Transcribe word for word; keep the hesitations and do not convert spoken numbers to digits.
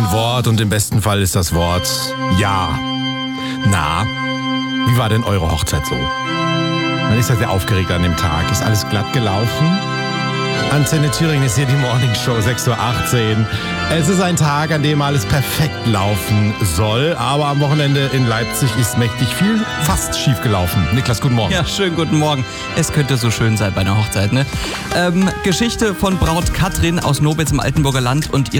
ein Wort und im besten Fall ist das Wort Ja. Na, wie war denn eure Hochzeit so? Man ist ja sehr aufgeregt an dem Tag. Ist alles glatt gelaufen? Antenne Thüringen ist hier die Morning Show, sechs Uhr achtzehn. Es ist ein Tag, an dem alles perfekt laufen soll, aber am Wochenende in Leipzig ist mächtig viel fast schief gelaufen. Niklas, guten Morgen. Ja, schönen guten Morgen. Es könnte so schön sein bei einer Hochzeit, ne? Ähm, Geschichte von Braut Katrin aus Nobitz im Altenburger Land und ihrer